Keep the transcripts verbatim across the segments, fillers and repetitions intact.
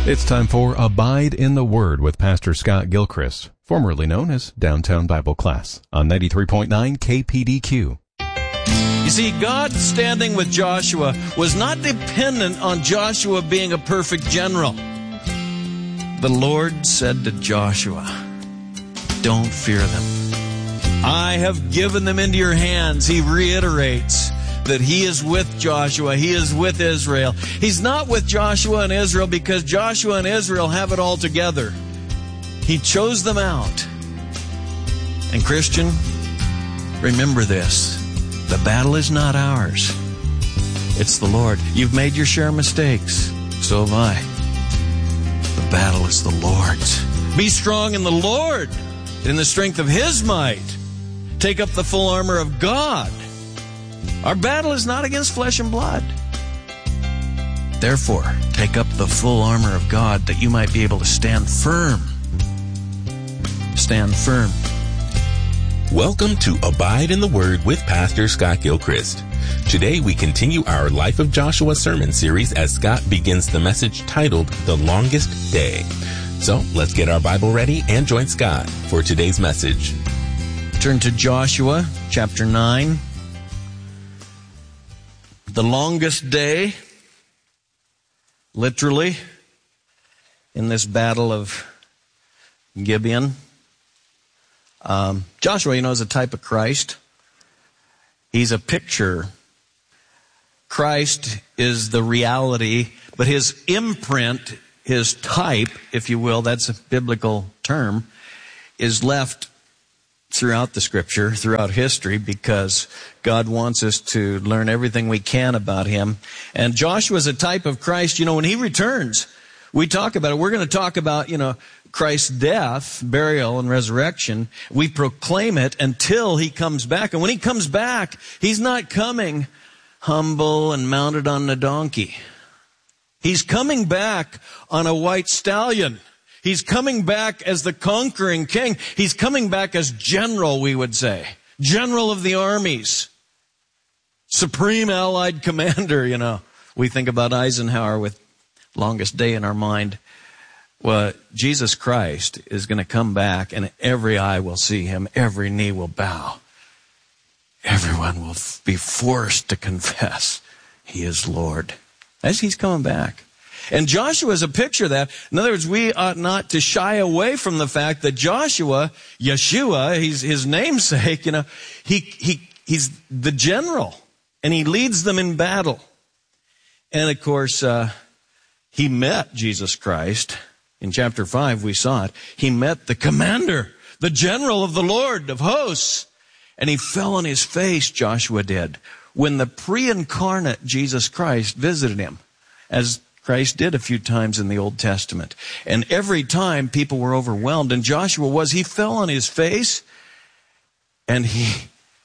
It's time for Abide in the Word with Pastor Scott Gilchrist, formerly known as Downtown Bible Class, on ninety-three point nine K P D Q. You see, God standing with Joshua was not dependent on Joshua being a perfect general. The Lord said to Joshua, "Don't fear them. I have given them into your hands." He reiterates that he is with Joshua. He is with Israel. He's not with Joshua and Israel because Joshua and Israel have it all together. He chose them out. And Christian, remember this. The battle is not ours. It's the Lord. You've made your share of mistakes. So have I. The battle is the Lord's. Be strong in the Lord, in the strength of His might. Take up the full armor of God. Our battle is not against flesh and blood. Therefore, take up the full armor of God that you might be able to stand firm. Stand firm. Welcome to Abide in the Word with Pastor Scott Gilchrist. Today we continue our Life of Joshua sermon series as Scott begins the message titled The Longest Day. So let's get our Bible ready and join Scott for today's message. Turn to Joshua chapter nine. The longest day, literally, in this battle of Gibeon. Um, Joshua, you know, is a type of Christ. He's a picture. Christ is the reality, but his imprint, his type, if you will, that's a biblical term, is left throughout the Scripture, throughout history, because God wants us to learn everything we can about Him. And Joshua is a type of Christ. You know, when He returns, we talk about it. We're going to talk about, you know, Christ's death, burial, and resurrection. We proclaim it until He comes back. And when He comes back, He's not coming humble and mounted on the donkey. He's coming back on a white stallion. He's coming back as the conquering king. He's coming back as general, we would say. General of the armies. Supreme Allied commander, you know. We think about Eisenhower with longest day in our mind. Well, Jesus Christ is going to come back and every eye will see Him. Every knee will bow. Everyone will be forced to confess He is Lord. As He's coming back. And Joshua is a picture of that. In other words, we ought not to shy away from the fact that Joshua, Yeshua, he's his namesake, you know, he, he, he's the general and he leads them in battle. And of course, uh, he met Jesus Christ. In chapter five, we saw it. He met the commander, the general of the Lord of hosts. And he fell on his face, Joshua did, when the pre-incarnate Jesus Christ visited him, as Christ did a few times in the Old Testament. And every time people were overwhelmed, and Joshua was, he fell on his face, and he,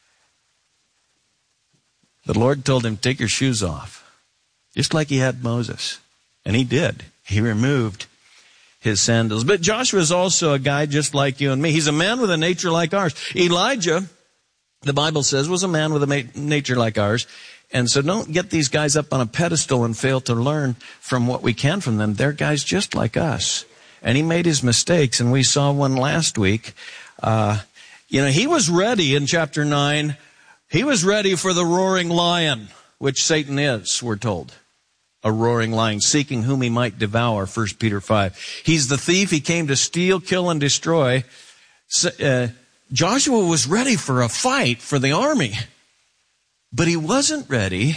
the Lord told him, take your shoes off, just like He had Moses. And he did. He removed his sandals. But Joshua is also a guy just like you and me. He's a man with a nature like ours. Elijah, the Bible says, was a man with a nature like ours. And so don't get these guys up on a pedestal and fail to learn from what we can from them. They're guys just like us. And he made his mistakes, and we saw one last week. Uh, you know, he was ready in chapter nine. He was ready for the roaring lion, which Satan is, we're told. A roaring lion, seeking whom he might devour, First Peter five. He's the thief. He came to steal, kill, and destroy. So, uh, Joshua was ready for a fight for the army. But he wasn't ready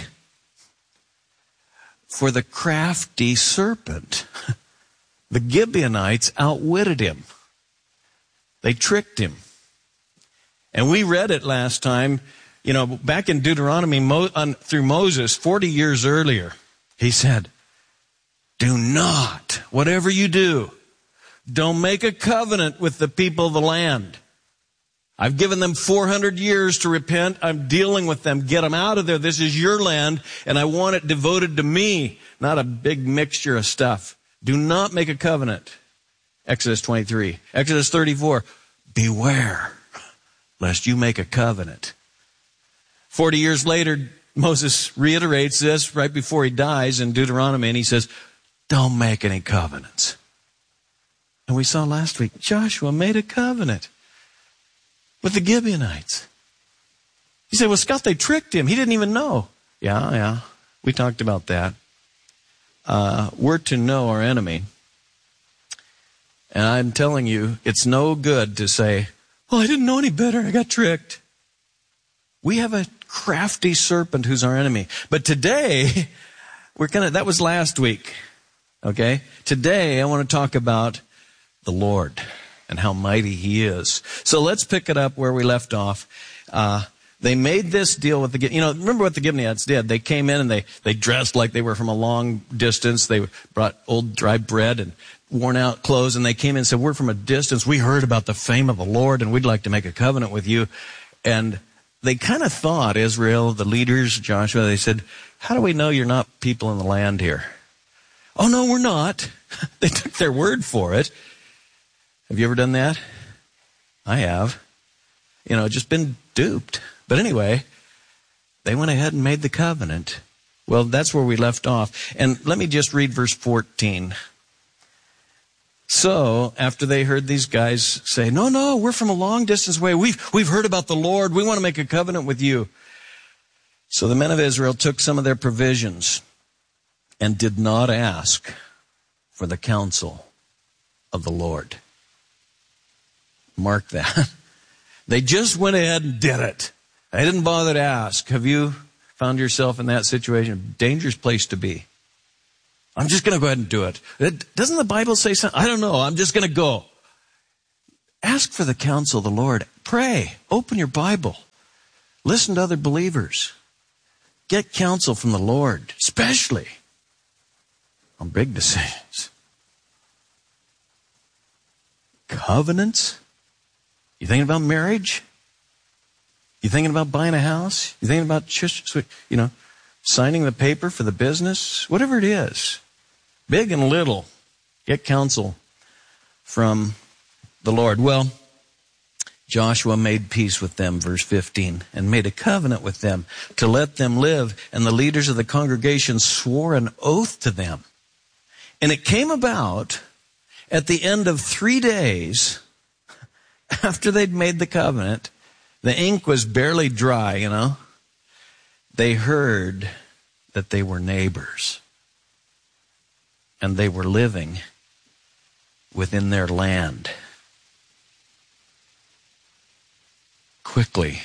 for the crafty serpent. The Gibeonites outwitted him. They tricked him. And we read it last time, you know, back in Deuteronomy Mo, on, through Moses, forty years earlier. He said, do not, whatever you do, don't make a covenant with the people of the land. I've given them four hundred years to repent. I'm dealing with them. Get them out of there. This is your land, and I want it devoted to me, not a big mixture of stuff. Do not make a covenant. Exodus twenty-three. Exodus thirty-four. Beware, lest you make a covenant. Forty years later, Moses reiterates this right before he dies in Deuteronomy, and he says, don't make any covenants. And we saw last week, Joshua made a covenant with the Gibeonites. You say, well, Scott, they tricked him. He didn't even know. Yeah, yeah. We talked about that. Uh, we're to know our enemy. And I'm telling you, it's no good to say, well, I didn't know any better. I got tricked. We have a crafty serpent who's our enemy. But today, we're gonna, that was last week. Okay? Today, I want to talk about the Lord and how mighty He is. So let's pick it up where we left off. Uh, they made this deal with the, you know, remember what the Gibeonites did? They came in and they, they dressed like they were from a long distance. They brought old dry bread and worn out clothes, and they came in and said, we're from a distance. We heard about the fame of the Lord, and we'd like to make a covenant with you. And they kind of thought, Israel, the leaders, Joshua, they said, how do we know you're not people in the land here? Oh, no, we're not. They took their word for it. Have you ever done that? I have. You know, just been duped. But anyway, they went ahead and made the covenant. Well, that's where we left off. And let me just read verse fourteen. So, after they heard these guys say, no, no, we're from a long distance away. We've, we've heard about the Lord. We want to make a covenant with you. So the men of Israel took some of their provisions and did not ask for the counsel of the Lord. Mark that. They just went ahead and did it. They didn't bother to ask. Have you found yourself in that situation? Dangerous place to be. I'm just going to go ahead and do it. Doesn't the Bible say something? I don't know. I'm just going to go. Ask for the counsel of the Lord. Pray. Open your Bible. Listen to other believers. Get counsel from the Lord, especially on big decisions. Covenants? You thinking about marriage? You thinking about buying a house? You thinking about, you know, signing the paper for the business? Whatever it is, big and little, get counsel from the Lord. Well, Joshua made peace with them, verse fifteen, and made a covenant with them to let them live. And the leaders of the congregation swore an oath to them. And it came about at the end of three days after they'd made the covenant, the ink was barely dry, you know. They heard that they were neighbors and they were living within their land. Quickly,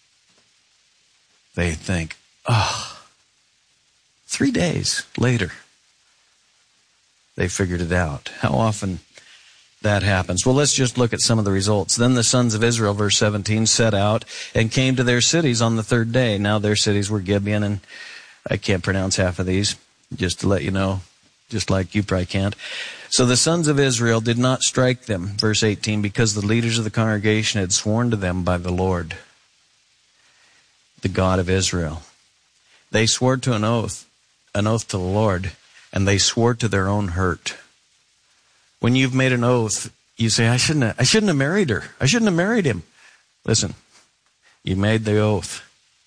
they think, oh, three days later, they figured it out. How often that happens? Well, let's just look at some of the results. Then the sons of Israel, verse seventeen, set out and came to their cities on the third day. Now their cities were Gibeon, and I can't pronounce half of these, just to let you know, just like you probably can't. So the sons of Israel did not strike them, verse eighteen, because the leaders of the congregation had sworn to them by the Lord, the God of Israel. They swore to an oath, an oath to the Lord, and they swore to their own hurt. When you've made an oath, you say, I shouldn't have, I shouldn't have married her. I shouldn't have married him. Listen, you made the oath.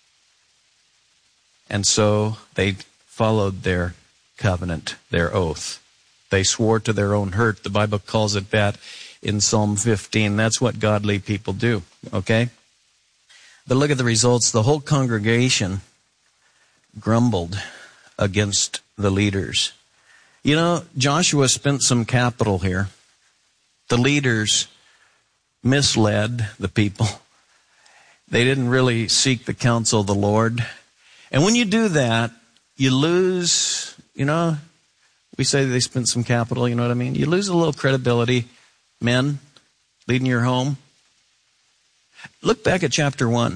And so they followed their covenant, their oath. They swore to their own hurt. The Bible calls it that in Psalm fifteen. That's what godly people do, okay? But look at the results. The whole congregation grumbled against the leaders. You know, Joshua spent some capital here. The leaders misled the people. They didn't really seek the counsel of the Lord. And when you do that, you lose, you know, we say they spent some capital, you know what I mean? You lose a little credibility. Men leading your home. Look back at chapter one.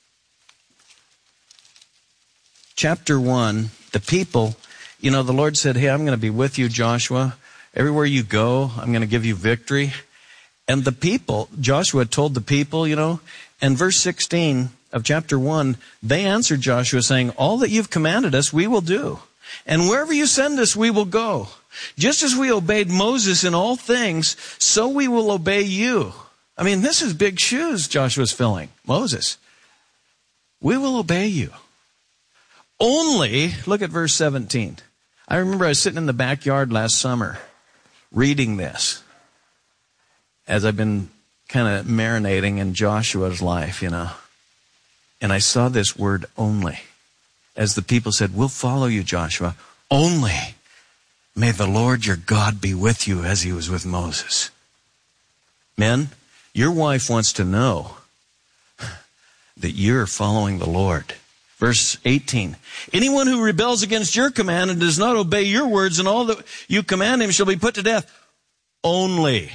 Chapter one, the people, you know, the Lord said, hey, I'm going to be with you, Joshua. Everywhere you go, I'm going to give you victory. And the people, Joshua told the people, you know, and verse sixteen of chapter one, they answered Joshua saying, all that you've commanded us, we will do. And wherever you send us, we will go. Just as we obeyed Moses in all things, so we will obey you. I mean, this is big shoes Joshua's filling. Moses. We will obey you. Only, look at verse seventeen. I remember I was sitting in the backyard last summer reading this as I've been kind of marinating in Joshua's life, you know. And I saw this word only. As the people said, we'll follow you, Joshua. Only may the Lord your God be with you as he was with Moses. Men, your wife wants to know that you're following the Lord. Verse eighteen, anyone who rebels against your command and does not obey your words and all that you command him shall be put to death. Only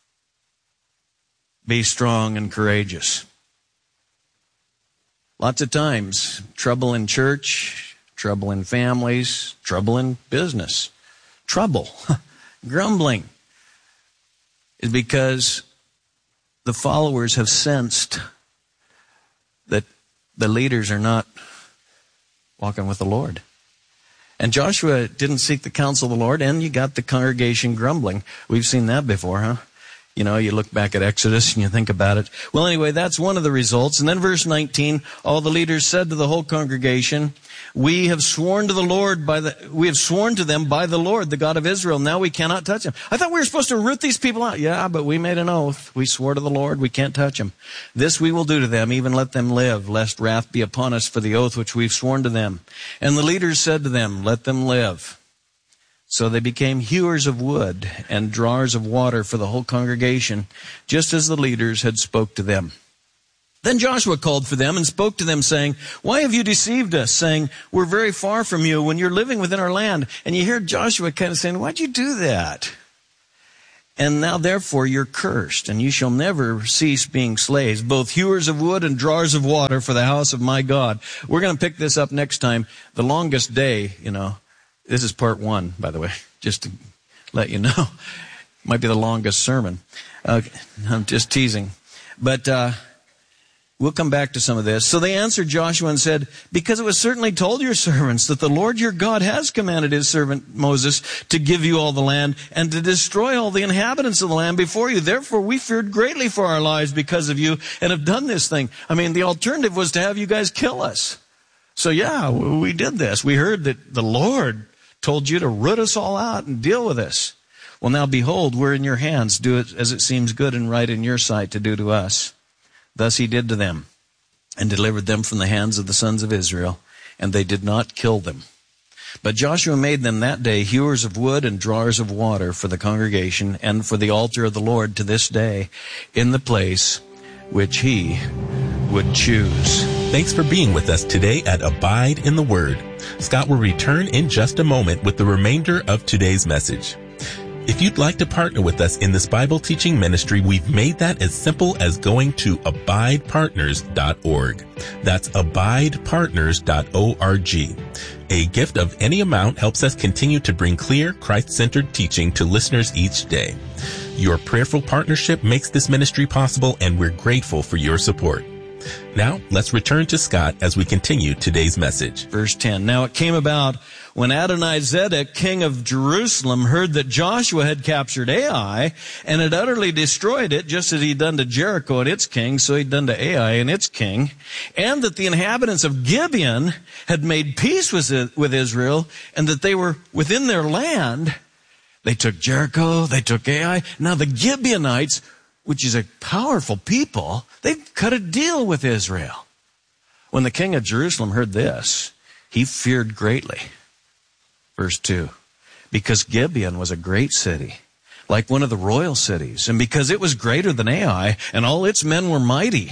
be strong and courageous. Lots of times, trouble in church, trouble in families, trouble in business, trouble, grumbling, is because the followers have sensed that the leaders are not walking with the Lord. And Joshua didn't seek the counsel of the Lord, and you got the congregation grumbling. We've seen that before, huh? You know, you look back at Exodus and you think about it. Well, anyway, that's one of the results. And then verse nineteen, all the leaders said to the whole congregation, we have sworn to the Lord by the, we have sworn to them by the Lord, the God of Israel. Now we cannot touch them. I thought we were supposed to root these people out. Yeah, but we made an oath. We swore to the Lord. We can't touch them. This we will do to them, even let them live, lest wrath be upon us for the oath which we've sworn to them. And the leaders said to them, let them live. So they became hewers of wood and drawers of water for the whole congregation, just as the leaders had spoke to them. Then Joshua called for them and spoke to them, saying, why have you deceived us, saying, we're very far from you when you're living within our land? And you hear Joshua kind of saying, why'd you do that? And now therefore you're cursed, and you shall never cease being slaves, both hewers of wood and drawers of water for the house of my God. We're going to pick this up next time. The longest day, you know. This is part one, by the way, just to let you know. Might be the longest sermon. Uh, I'm just teasing. But uh, we'll come back to some of this. So they answered Joshua and said, because it was certainly told your servants that the Lord your God has commanded his servant Moses to give you all the land and to destroy all the inhabitants of the land before you. Therefore, we feared greatly for our lives because of you and have done this thing. I mean, the alternative was to have you guys kill us. So yeah, we did this. We heard that the Lord told you to root us all out and deal with us. Well, now behold, we're in your hands. Do it as it seems good and right in your sight to do to us. Thus he did to them and delivered them from the hands of the sons of Israel, and they did not kill them. But Joshua made them that day hewers of wood and drawers of water for the congregation and for the altar of the Lord to this day in the place which he would choose. Thanks for being with us today at Abide in the Word. Scott will return in just a moment with the remainder of today's message. If you'd like to partner with us in this Bible teaching ministry, we've made that as simple as going to abide partners dot org. That's abide partners dot org. A gift of any amount helps us continue to bring clear, Christ-centered teaching to listeners each day. Your prayerful partnership makes this ministry possible, and we're grateful for your support. Now, let's return to Scott as we continue today's message. Verse ten. Now it came about when Adonizedek, king of Jerusalem, heard that Joshua had captured Ai and had utterly destroyed it, just as he'd done to Jericho and its king, so he'd done to Ai and its king, and that the inhabitants of Gibeon had made peace with Israel, and that they were within their land. They took Jericho, they took Ai. Now the Gibeonites, which is a powerful people, they've cut a deal with Israel. When the king of Jerusalem heard this, he feared greatly. Verse two, because Gibeon was a great city, like one of the royal cities, and because it was greater than Ai, and all its men were mighty.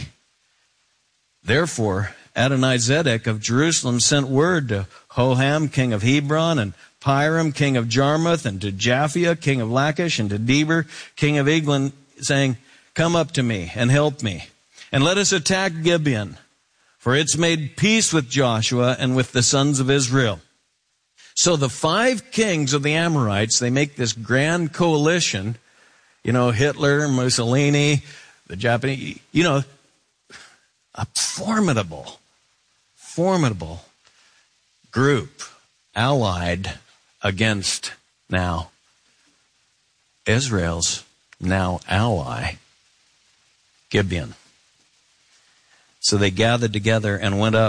Therefore, Adonizedek of Jerusalem sent word to Hoham, king of Hebron, and Piram, king of Jarmuth, and to Japhia, king of Lachish, and to Deber, king of Eglon, saying, come up to me and help me, and let us attack Gibeon, for it's made peace with Joshua and with the sons of Israel. So the five kings of the Amorites, they make this grand coalition, you know, Hitler, Mussolini, the Japanese, you know, a formidable, formidable group allied against now Israel's now ally, Gibeon. So they gathered together and went up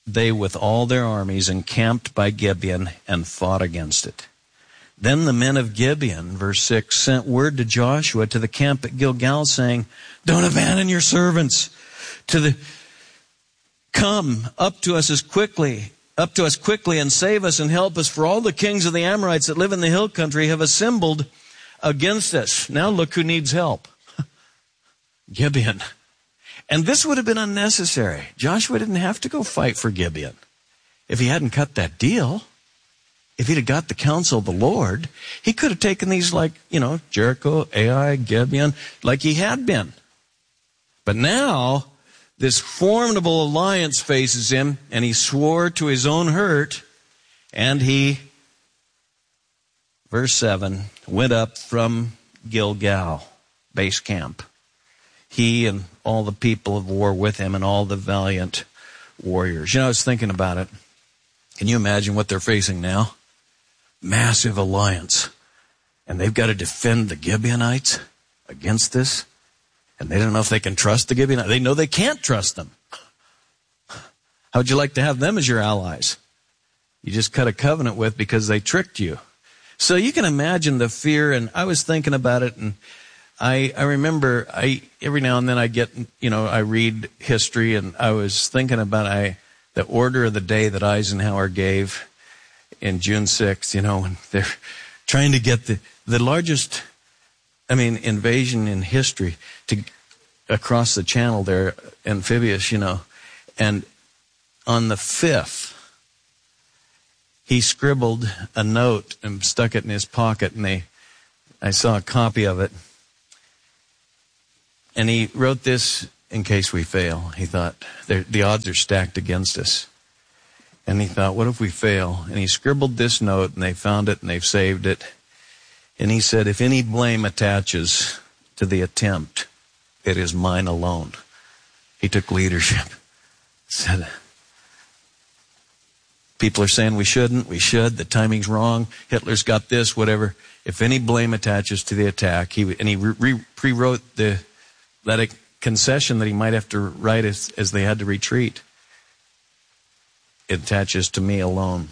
they with all their armies encamped by Gibeon and fought against it. Then the men of Gibeon, verse six, sent word to Joshua to the camp at Gilgal, saying, don't abandon your servants. To the come up to us as quickly, up to us quickly and save us and help us, for all the kings of the Amorites that live in the hill country have assembled against us. Now look who needs help. Gibeon. And this would have been unnecessary. Joshua didn't have to go fight for Gibeon if he hadn't cut that deal. If he'd have got the counsel of the Lord, he could have taken these like, you know, Jericho, Ai, Gibeon, like he had been. But now, this formidable alliance faces him, and he swore to his own hurt, and he, verse seven, went up from Gilgal, base camp. He and all the people of war with him and all the valiant warriors. You know, I was thinking about it. Can you imagine what they're facing now? Massive alliance. And they've got to defend the Gibeonites against this. And they don't know if they can trust the Gibeonites. They know they can't trust them. How would you like to have them as your allies? You just cut a covenant with because they tricked you. So you can imagine the fear. And I was thinking about it, and I, I remember I every now and then I get, you know, I read history, and I was thinking about I the order of the day that Eisenhower gave in June sixth, you know, when they're trying to get the, the largest, I mean, invasion in history to across the channel there, amphibious, you know, and on the fifth, he scribbled a note and stuck it in his pocket, and they, I saw a copy of it. And he wrote this in case we fail. He thought, the odds are stacked against us. And he thought, what if we fail? And he scribbled this note, and they found it, and they've saved it. And he said, if any blame attaches to the attempt, it is mine alone. He took leadership. Said, people are saying we shouldn't, we should, the timing's wrong, Hitler's got this, whatever. If any blame attaches to the attack, he and he re, pre-wrote the that a concession that he might have to write as, as they had to retreat. It attaches to me alone.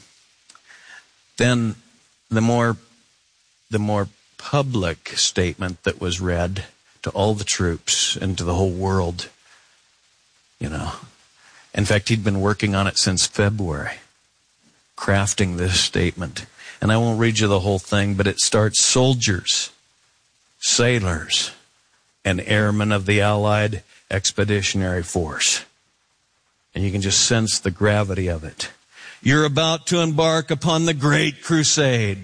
Then the more the more public statement that was read to all the troops and to the whole world, you know. In fact, he'd been working on it since February, crafting this statement. And I won't read you the whole thing, but it starts, soldiers, sailors, and airmen of the Allied Expeditionary Force. And you can just sense the gravity of it. You're about to embark upon the great crusade.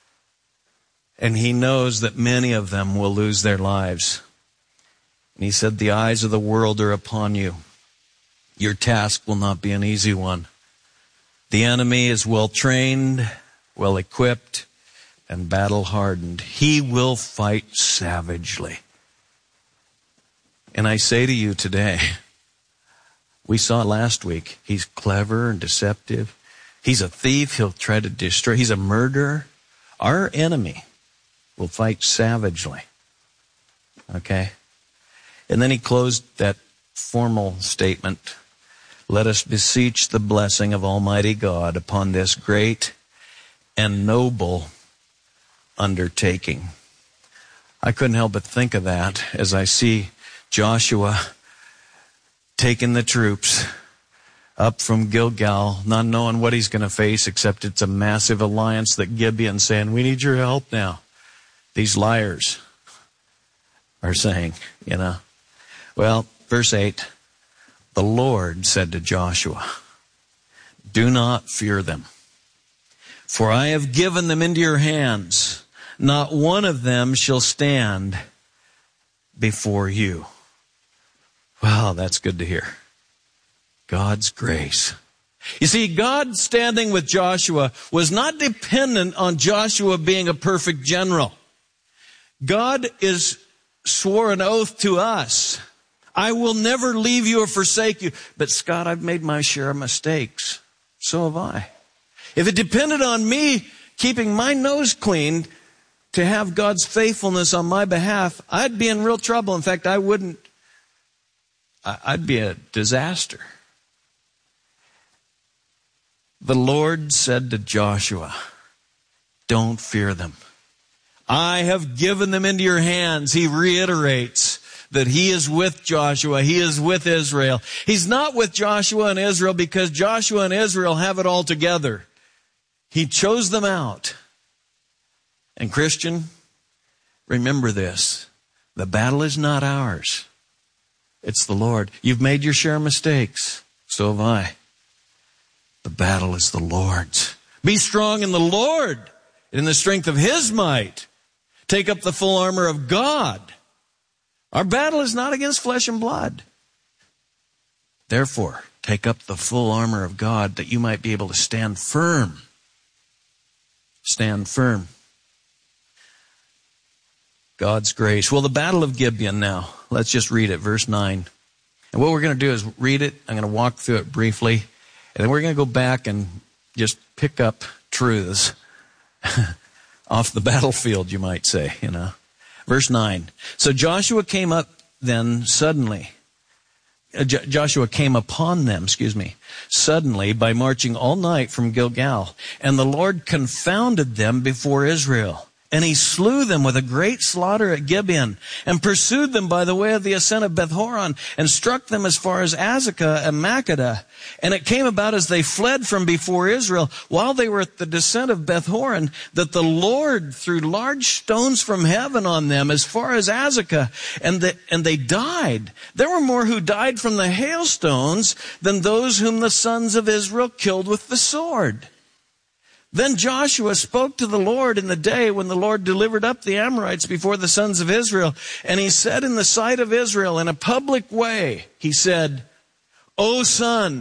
And he knows that many of them will lose their lives. And he said, the eyes of the world are upon you. Your task will not be an easy one. The enemy is well trained, well equipped, and battle hardened. He will fight savagely. And I say to you today, we saw last week, he's clever and deceptive. He's a thief. He'll try to destroy. He's a murderer. Our enemy will fight savagely. Okay? And then he closed that formal statement. Let us beseech the blessing of Almighty God upon this great and noble undertaking. I couldn't help but think of that as I see Joshua taking the troops up from Gilgal, not knowing what he's going to face, except it's a massive alliance that Gibeon's saying, we need your help now. These liars are saying, you know. Well, verse eight, the Lord said to Joshua, do not fear them, for I have given them into your hands. Not one of them shall stand before you. Wow, that's good to hear. God's grace. You see, God standing with Joshua was not dependent on Joshua being a perfect general. God is swore an oath to us. I will never leave you or forsake you. But Scott, I've made my share of mistakes. So have I. If it depended on me keeping my nose clean to have God's faithfulness on my behalf, I'd be in real trouble. In fact, I wouldn't, I'd be a disaster. The Lord said to Joshua, don't fear them. I have given them into your hands. He reiterates that he is with Joshua. He is with Israel. He's not with Joshua and Israel because Joshua and Israel have it all together. He chose them out. And Christian, remember this. The battle is not ours. It's the Lord. You've made your share of mistakes. So have I. The battle is the Lord's. Be strong in the Lord, in the strength of His might. Take up the full armor of God. Our battle is not against flesh and blood. Therefore, take up the full armor of God that you might be able to stand firm. Stand firm. God's grace. Well, the Battle of Gibeon now. Let's just read it, verse nine. And what we're going to do is read it. I'm going to walk through it briefly. And then we're going to go back and just pick up truths off the battlefield, you might say, you know. Verse nine. So Joshua came up then suddenly. Uh, J- Joshua came upon them, excuse me, suddenly by marching all night from Gilgal. And the Lord confounded them before Israel. And he slew them with a great slaughter at Gibeon, and pursued them by the way of the ascent of Beth-horon, and struck them as far as Azekah and Makkedah. And it came about as they fled from before Israel, while they were at the descent of Beth-horon, that the Lord threw large stones from heaven on them as far as Azekah, and, the, and they died. There were more who died from the hailstones than those whom the sons of Israel killed with the sword. Then Joshua spoke to the Lord in the day when the Lord delivered up the Amorites before the sons of Israel. And he said in the sight of Israel in a public way, he said, O son,